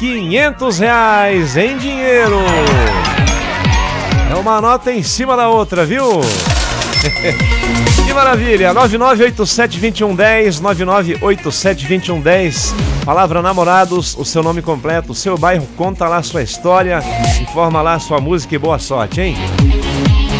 R$500 em dinheiro. É uma nota em cima da outra, viu? Que maravilha! 9987-2110, 9987-2110. Palavra namorados, o seu nome completo, o seu bairro, conta lá a sua história, informa lá a sua música e boa sorte, hein?